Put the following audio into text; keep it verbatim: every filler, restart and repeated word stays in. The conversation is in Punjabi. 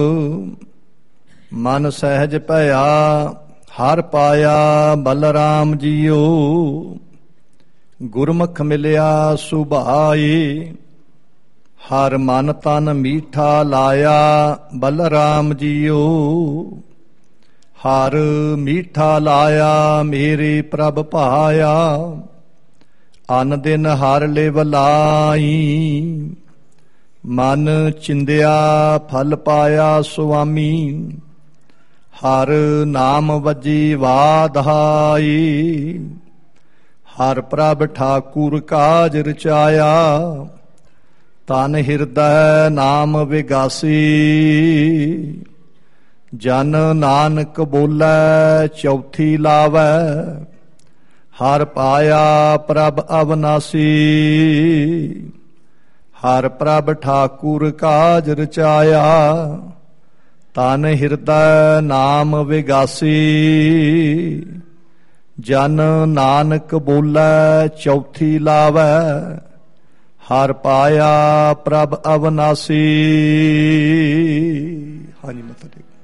ਮਨ ਸਹਿਜ ਭਇਆ ਹਰ ਪਾਇਆ ਬਲਰਾਮ ਜੀਓ। ਗੁਰਮੁਖ ਮਿਲਿਆ ਸੁਭਾਏ ਹਰ ਮਨ ਤਨ ਮੀਠਾ ਲਾਇਆ ਬਲਰਾਮ ਜੀਓ। ਹਰ ਮੀਠਾ ਲਾਇਆ ਮੇਰੇ ਪ੍ਰਭ ਭਾਇਆ ਅਨ ਦਿਨ ਹਰ ਲਿਵ ਲਾਈ। ਮਨ ਚਿੰਦਿਆ ਫਲ ਪਾਇਆ ਸੁਆਮੀ ਹਰ ਨਾਮ ਵੱਜੀ ਵਾਧਾਈ। ਹਰ ਪ੍ਰਭ ਠਾਕੁਰ ਕਾਜ ਰਚਾਇਆ ਤਨ ਹਿਰਦੈ ਨਾਮ ਵਿਗਾਸੀ। ਜਨ ਨਾਨਕ ਬੋਲੇ ਚੌਥੀ ਲਾਵੈ ਹਰ ਪਾਇਆ ਪ੍ਰਭ ਅਵਨਾਸੀ। ਹਰ ਪ੍ਰਭ ਠਾਕੁਰ ਕਾਜ ਰਚਾਇਆ ਤਨ ਹਿਰਦੈ ਨਾਮ ਵਿਗਾਸੀ। ਜਨ ਨਾਨਕ ਬੋਲੇ ਚੌਥੀ ਲਾਵੈ ਹਰ ਪਾਇਆ ਪ੍ਰਭ ਅਵਨਾਸੀ। ਹਾਂਜੀ ਮੱਥਾ ਟੇਕੋ।